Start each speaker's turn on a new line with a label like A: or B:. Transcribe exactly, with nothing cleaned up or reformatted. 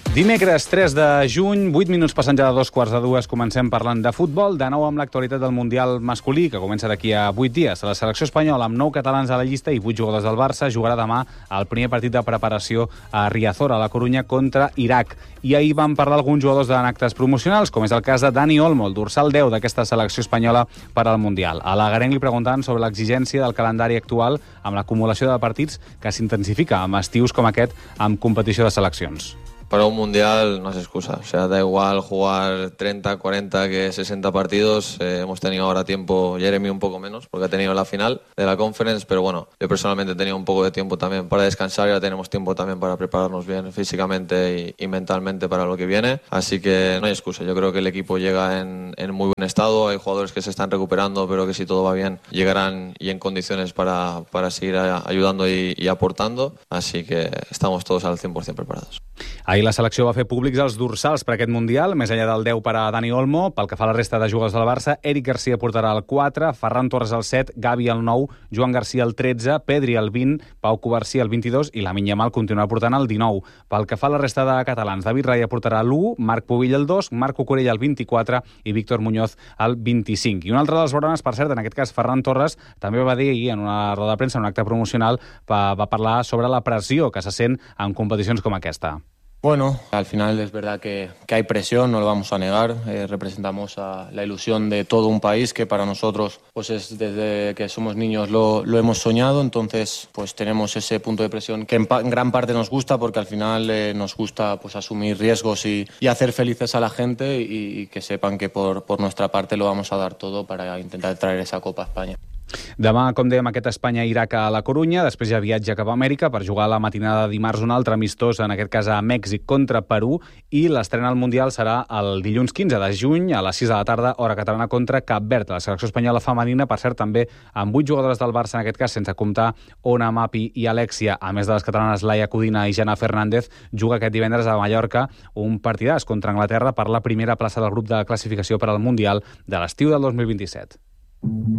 A: Dimecres tres de juny, vuit minuts passant ja de dos quarts de dues, comencem parlant de futbol, de nou amb l'actualitat del Mundial masculí, que comença d'aquí a vuit dies. La selecció espanyola, amb nou catalans a la llista i vuit jugadors del Barça, jugarà demà el primer partit de preparació a Riazor, a la Corunya, contra Iraq. I ahir van parlar alguns jugadors en actes promocionals, com és el cas de Dani Olmo, el dorsal deu d'aquesta selecció espanyola per al Mundial. A l'Agarenc li preguntaven sobre l'exigència del calendari actual amb l'acumulació de partits que s'intensifica amb estius com aquest amb competició de seleccions.
B: Para un mundial no es excusa, o sea, da igual jugar treinta, cuarenta que sesenta partidos. Eh, hemos tenido ahora tiempo, Jeremy un poco menos, porque ha tenido la final de la Conference, pero bueno, yo personalmente he tenido un poco de tiempo también para descansar y ahora tenemos tiempo también para prepararnos bien físicamente y, y mentalmente para lo que viene, así que no hay excusa. Yo creo que el equipo llega en, en muy buen estado, hay jugadores que se están recuperando, pero que si todo va bien llegarán y en condiciones para, para seguir ayudando y, y aportando, así que estamos todos al cien por ciento preparados.
A: Ahir la selecció va fer públics els dorsals per aquest Mundial, més enllà del deu per a Dani Olmo. Pel que fa a la resta de jugadors del Barça, Eric Garcia portarà el quatre, Ferran Torres el set, Gavi el nou, Joan Garcia el tretze, Pedri el vint, Pau Covarsí el vint-i-dos i Lamine Yamal continuarà portant el dinou. Pel que fa a la resta de catalans, David Raya portarà l'u, Marc Pubill el dos, Marc Cucurella el vint-i-quatre i Víctor Muñoz el vint-i-cinc. I un altre dels braunes, per cert, en aquest cas Ferran Torres, també va dir ahir en una roda de premsa, en un acte promocional, va, va parlar sobre la pressió que se sent en competicions com aquesta.
C: Bueno, al final es verdad que, que hay presión, no lo vamos a negar. Eh, representamos a la ilusión de todo un país que para nosotros, pues es desde que somos niños lo, lo hemos soñado. Entonces, pues tenemos ese punto de presión que en, pa en gran parte nos gusta, porque al final eh, nos gusta pues asumir riesgos y, y hacer felices a la gente y, y que sepan que por, por nuestra parte lo vamos a dar todo para intentar traer esa Copa a España.
A: Demà, com dèiem, aquest Espanya-Iraq a la Corunya, després ja viatja cap a Amèrica per jugar a la matinada de dimarts un altre amistós, en aquest cas a Mèxic contra Perú, i l'estrena al Mundial serà el dilluns quinze de juny a les sis de la tarda, hora catalana, contra Cap Verd. La selecció espanyola femenina, per cert, també amb vuit jugadores del Barça, en aquest cas sense comptar Ona, Mapi i Alexia, a més de les catalanes Laia Codina i Jana Fernández, juga aquest divendres a Mallorca un partidàs contra Anglaterra per la primera plaça del grup de classificació per al Mundial de l'estiu del dos mil vint-i-set.